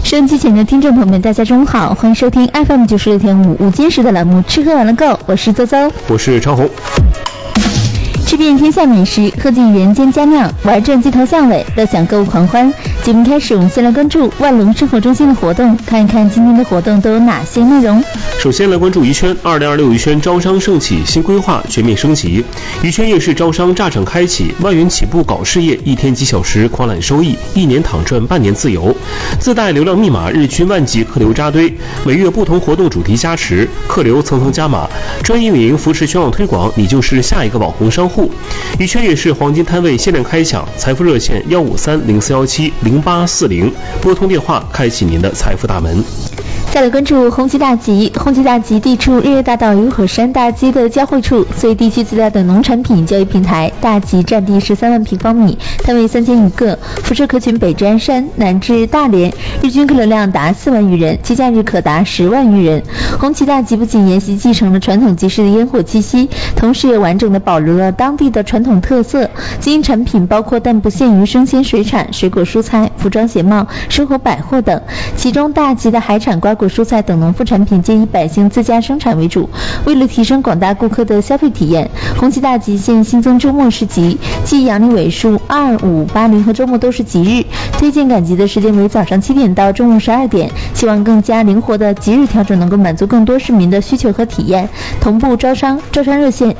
收音机前的听众朋友们，大家中午好，欢迎收听 FM 96.5午间时的栏目吃喝玩乐购，我是邹邹， 我是超红。 吃遍天下美食，喝尽人间佳酿，玩转街头巷尾，乐享购物狂欢。节目开始，我们先来关注万隆生活中心的活动，看一看今天的活动都有哪些内容。 首先来关注宜轩，2026宜轩招商盛起，新规划全面升级。宜轩夜市招商炸场开启，万元起步搞事业，1天几小时狂揽收益，1年躺赚半年自由。自带流量密码，日均万级客流扎堆，每月不同活动主题加持，客流层层加码，专业运营扶持全网推广，你就是下一个网红商户。宜轩夜市黄金摊位限量开抢，财富热线15304170840，拨通电话开启您的财富大门。 再来关注红旗大集，红旗大集地处日月大道与火山大街的交汇处，所以地区最大的农产品交易平台。大集占地13万平方米，摊位3000余个，辐射客群北至鞍山，南至大连，日均客流量达4万余人，节假日可达10万余人。红旗大集不仅沿袭继承了传统集市的烟火气息，同时也完整的保留了当地的传统特色。经营产品包括但不限于生鲜水产、水果蔬菜、服装鞋帽、生活百货等，其中大集的海产、瓜果蔬菜等农副产品皆以百姓自家生产为主。为了提升广大顾客的消费体验，红旗大集现新增周末市集，即阳历尾数2、5、8、0和周末都是吉日，推荐赶集的时间为早上7点到中午12点，希望更加灵活的即日调整能够满足更多市民的需求和体验。同步招商热线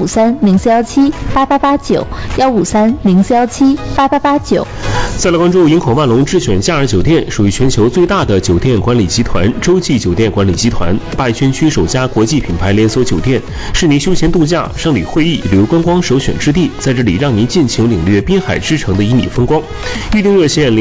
15304178889，15304178889。 再来关注营口万隆智选假日酒店，属于全球最大的酒店管理集团洲际酒店管理集团，灞轩区首家国际品牌连锁酒店，是您休闲度假、商旅会议、旅游观光首选之地，在这里让您尽情领略滨海之城的旖旎风光。预订热线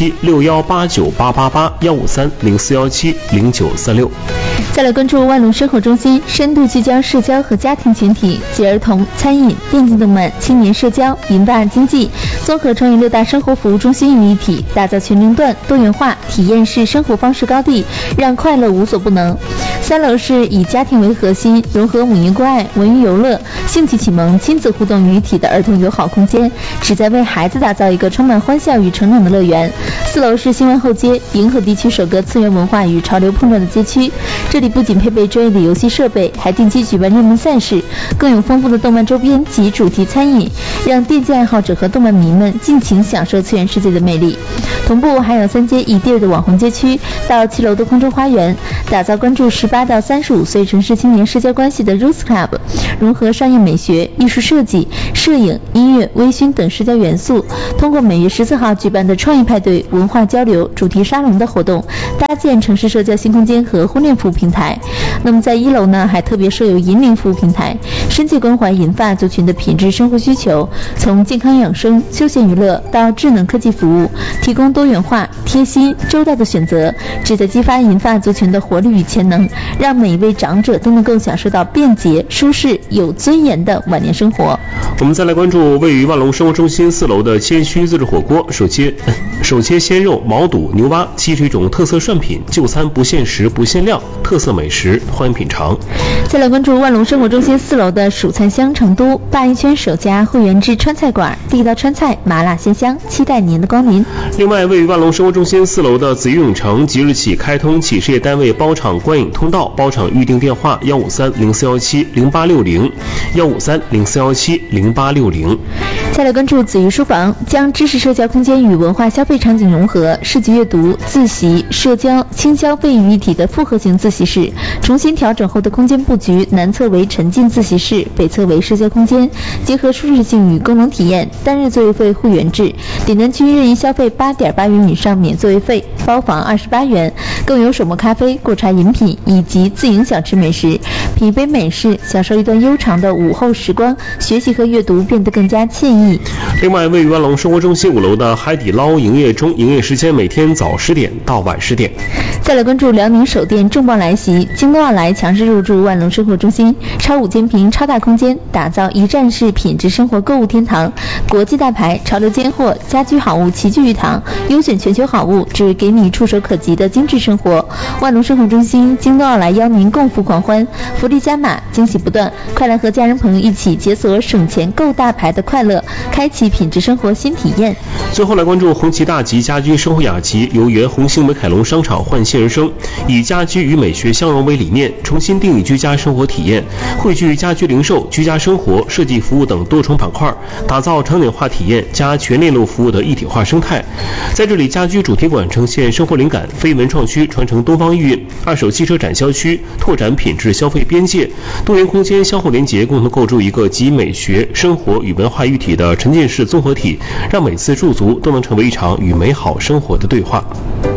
0417618988，15304170936。 再来关注万隆生活中心，深度聚焦社交和家庭群体，集儿童、餐饮、电竞动漫、青年社交、银发经济，综合创意6大生活服务中心于一体，打造全龄段、多元化、体验式生活方式高地，让快乐无所不能。3楼是以家庭为核心，融合母婴关爱、文娱游乐、兴趣启蒙、亲子互动于一体的儿童友好空间，旨在为孩子打造一个充满欢笑与成长的乐园。4楼是新湾后街，银河地区首个次元文化与潮流碰撞的街区，这里不仅配备专业的游戏设备，还定期举办热门赛事，更有丰富的动漫周边及主题餐饮，让电竞爱好者和动漫迷们尽情享受次元世界的魅力。同步还有3街一地的网红街区，到7楼的空中花园，打造关注18到35岁城市青年社交关系的 Roots Club， 融合商业美学、艺术设计、摄影、音乐、微醺等社交元素，通过每月14号举办的创意派对、文化交流、主题沙龙的活动，搭建城市社交新空间和婚恋服务平台。那么在1楼呢，还特别设有银龄服务平台，深切关怀银发族群的品质生活需求，从健康养生、休闲娱乐到智能科技服务，提供多元化、贴心、周到的选择，旨在激发银发族群的活力与潜能，让每一位长者都能够享受到便捷、舒适、有尊严的晚年生活。 我们再来关注位于万隆生活中心4楼的谦虚自制火锅，手切鲜肉、毛肚、牛蛙7水种特色涮品，就餐不限时不限量，特色美食欢迎品尝。 再来关注万隆生活中心4楼的蜀菜香成都，鲅鱼圈首家会员制川菜馆，地道川菜，麻辣鲜香，期待您的光临。 另外，位于万隆生活中心4楼的紫云影城即日起开通企事业单位包场观影通道，包场预订电话15304170860，15304170860。 再来关注紫鱼书房，将知识社交空间与文化消费场景融合，市集阅读、自习、社交、轻消费于一体的复合型自习室，重新调整后的空间布局，南侧为沉浸自习室，北侧为社交空间，结合舒适性与功能体验，单日座位费会员制，点单区任意消费8.8元以上免座位费，包房28元，更有手磨咖啡、果茶饮品以及自营小吃美食，品一杯美式，享受一段悠长的午后时光，学习和阅读变得更加惬意。 另外，位于万隆生活中心5楼的海底捞营业中，营业时间每天早10点到晚10点。 再来关注辽宁首店重磅来袭，京东奥莱强势入驻万隆生活中心，超5000平超大空间，打造一站式品质生活购物天堂，国际大牌、潮流尖货、家居好物齐聚一堂，优选全球好物，只给你触手可及的精致生活。万隆生活中心京东奥莱邀您共赴狂欢，福利加码，惊喜不断，快来和家人朋友一起解锁省钱购大牌的快乐，开启品质生活新体验。 最后来关注红旗大集家居生活雅集由原红星美凯龙商场焕新而生，以家居与美学相融为理念，重新定义居家生活体验，汇聚家居零售、居家生活、设计服务等多重板块，打造场景化体验加全链路服务的一体化生态。在这里，家居主题馆呈现生活灵感，非文创区传承东方意蕴，二手汽车展销区拓展品质消费边界，多元空间相互连结，共同构筑一个集美学、生活与文化一体的沉浸式综合体，让每次驻足都能成为一场与美好生活的对话。